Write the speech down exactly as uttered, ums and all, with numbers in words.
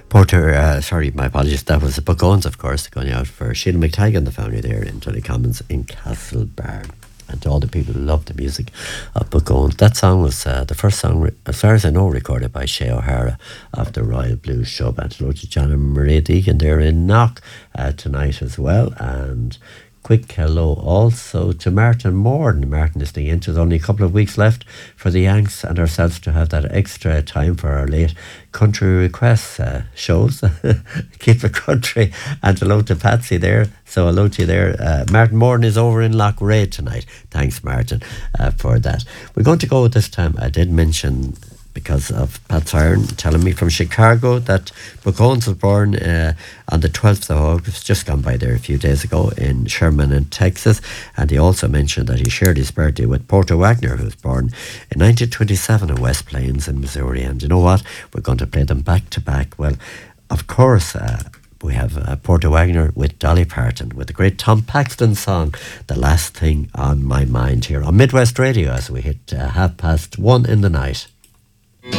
Porter, uh, sorry, my apologies. That was the Buckones, of course, going out for Sheila McTagg and the family there in Tullycommons in Castlebar. And to all the people who love the music of Buckones. That song was uh, the first song, re- as far as I know, recorded by Shea O'Hara of the Royal Blues Show. And hello to John and Maria Deegan there in Knock uh, tonight as well. And quick hello also to Martin Moore. And Martin is thinking there's only a couple of weeks left for the Yanks and ourselves to have that extra time for our late country requests uh, shows. Keep it country. And hello to Patsy there. So hello to you there. Uh, Martin Moore is over in Lochray tonight. Thanks, Martin, uh, for that. We're going to go this time. I did mention, because of Pat Siren telling me from Chicago, that Buckones was born uh, on the twelfth of August, just gone by there a few days ago, in Sherman in Texas. And he also mentioned that he shared his birthday with Porter Wagner, who was born in nineteen twenty-seven in West Plains in Missouri. And you know what? We're going to play them back to back. Well, of course, uh, we have uh, Porter Wagner with Dolly Parton, with the great Tom Paxton song, The Last Thing on My Mind, here on Midwest Radio as we hit uh, half past one in the night.